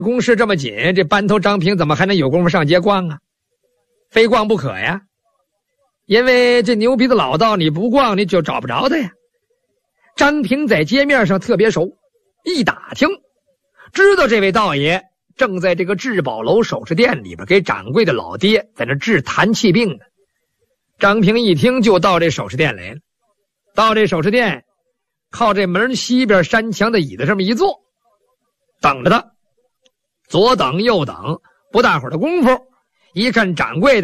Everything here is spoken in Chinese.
公事这么紧，这班头张平怎么还能有功夫上街逛啊？非逛不可呀，因为这牛鼻子老道你不逛你就找不着他呀。张平在街面上特别熟，一打听知道这位道爷正在这个至宝楼首饰店里边给掌柜的老爹在那治痰气病呢。张平一听就到这首饰店来了，到这首饰店靠这门西边山墙的椅子上面一坐，等着他。左等右等，不大会儿的功夫，一看掌柜的